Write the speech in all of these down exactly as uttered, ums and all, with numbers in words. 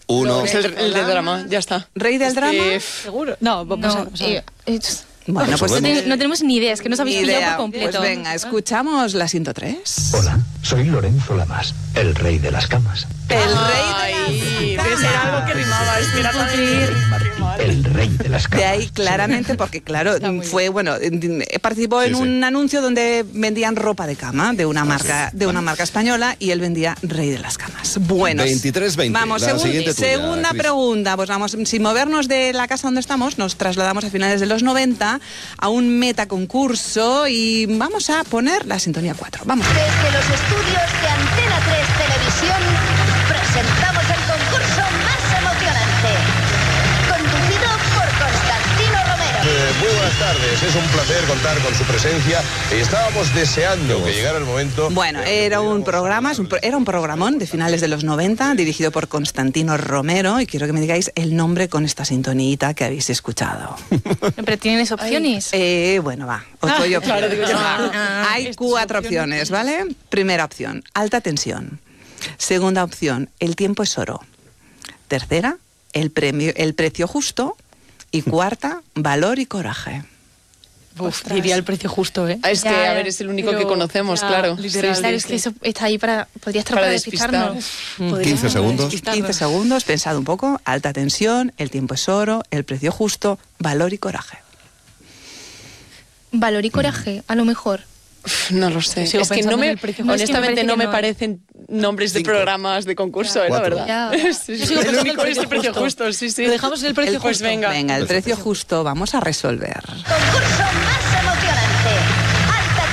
uno. Es el, el de drama, ya está. ¿Rey del es drama? Que... ¿Seguro? No, vamos No, a vamos a ver. eh, es- Bueno, pues no, te- no tenemos ni idea, es que nos habéis ni pillado idea. por completo. Pues venga, escuchamos la ciento tres. Hola, soy Lorenzo Lamas, el rey de las camas. El rey de Ay, las debe ser camas. algo que rimaba, es que era tan... El rey de las camas. De ahí claramente, porque claro, fue, bueno, eh, participó en Sí, sí. un anuncio donde vendían ropa de cama de una marca, de una marca española y él vendía Rey de las Camas. Bueno, veintitrés veinte, vamos, la segun- siguiente tuya, segunda Cris. pregunta, pues vamos, sin movernos de la casa donde estamos, nos trasladamos a finales de los noventa a un metaconcurso y vamos a poner la sintonía cuatro. Vamos. Desde los estudios de Antena tres Televisión presentamos el concurso más emocionante, conducido por Constantino Romero. Eh, muy buenas tardes, es un placer contar con su presencia. Estábamos deseando que llegara el momento. Bueno, era un programa, es un pro- era un programón de finales de los noventa, dirigido por Constantino Romero, y quiero que me digáis el nombre con esta sintonita que habéis escuchado. Pero tienes opciones. Eh, bueno, va, os doy opciones. claro, digo yo. Va. Ah, Hay cuatro opciones, ¿vale? Primera opción, alta tensión. Segunda opción, el tiempo es oro. Tercera, el premio, el precio justo. Y cuarta, valor y coraje. Uf, diría el precio justo, ¿eh? Es que, Ya, a ver, es el único pero que conocemos, ya, claro. literal. Sí, Claro, sí, es que sí. eso está ahí para... Podría estar Para para, despistar. despistarnos. Podría quince segundos. despistarnos. quince segundos, pensad un poco. Alta tensión, el tiempo es oro, el precio justo, valor y coraje. Valor y coraje, a lo mejor. No lo sé. Sigo Es que pensando no en me, el precio. No, es que me honestamente parece no que me no. parecen nombres de Cinco. programas de concurso, eh, la Cuatro. verdad. Ya. Sí, Yo sí, sigo el pensando en el único es el precio precio justo. justo, sí, sí. Lo dejamos en el precio Pues justo. venga. Venga, el precio justo, vamos a resolver. Concurso más emocionante, alta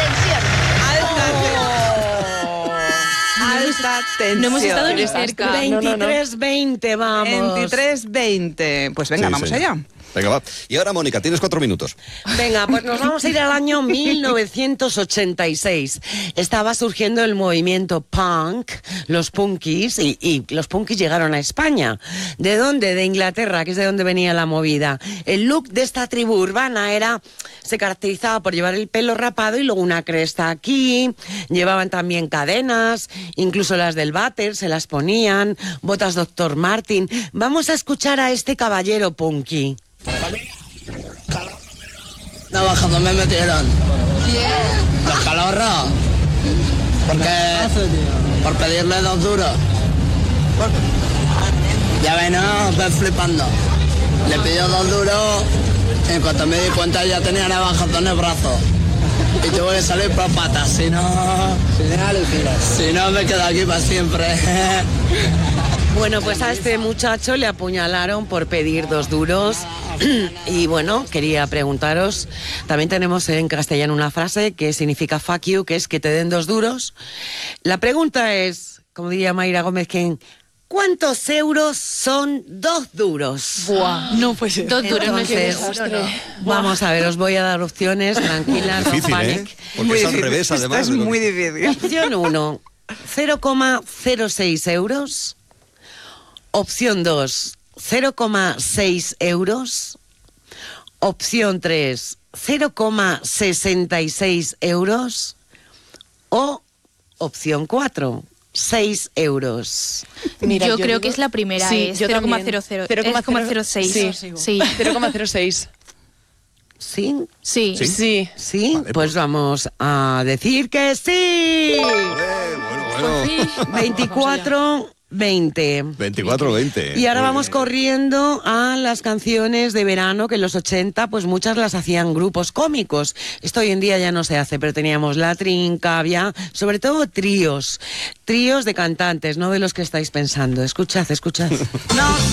tensión. Alta tensión. No hemos estado ni Desastre. cerca. No, no, no. veintitrés veinte, vamos. veintitrés veinte. Pues venga, Sí, vamos sí. allá. Venga, va. Y ahora, Mónica, tienes cuatro minutos. Venga, pues nos vamos a ir al año mil novecientos ochenta y seis. Estaba surgiendo el movimiento punk, los punkis, y, y los punkis llegaron a España. ¿De dónde? De Inglaterra, que es de donde venía la movida. El look de esta tribu urbana era, se caracterizaba por llevar el pelo rapado y luego una cresta aquí. Llevaban también cadenas, incluso las del váter se las ponían, botas doctor Martin. Vamos a escuchar a este caballero punky. Navaja, ¿dónde me metieron? Los calorros. Porque por pedirle dos duros. Ya ven, no, ves flipando. Le pidió dos duros. En cuanto me di cuenta ya tenía navajas en el brazo. Y tuve que salir por patas, si no... Si no me quedo aquí para siempre. Bueno, pues a este muchacho le apuñalaron por pedir dos duros y bueno, quería preguntaros, también tenemos en castellano una frase que significa fuck you, que es que te den dos duros. La pregunta es, como diría Mayra Gómez, que ¿cuántos euros son dos duros? Buah. No puede ser. Dos duros, no es Entonces, seguro, no. vamos a ver, os voy a dar opciones, tranquilas, no Difícil, ¿eh? panic. Porque es al revés, Esto además. es muy difícil. Opción uno, cero coma cero seis euros. Opción dos, cero coma seis euros. Opción tres, cero coma sesenta y seis euros. O opción cuatro, seis euros. Mira, yo, yo creo digo- que es la primera, Sí, es yo cero coma también. cero cero, cero coma cero coma cero seis. Sí, Sí. cero coma cero seis. ¿Sí? Sí. Sí. Sí. ¿Sí? Vale, pues vamos a decir que sí. Eh, bueno, bueno. veinticuatro veinte. veinticuatro veinte. Y ahora Muy vamos bien. corriendo a las canciones de verano, que en los ochenta pues muchas las hacían grupos cómicos. Esto hoy en día ya no se hace, pero teníamos La Trinca, había sobre todo tríos, tríos de cantantes, no de los que estáis pensando. Escuchad, escuchad. No.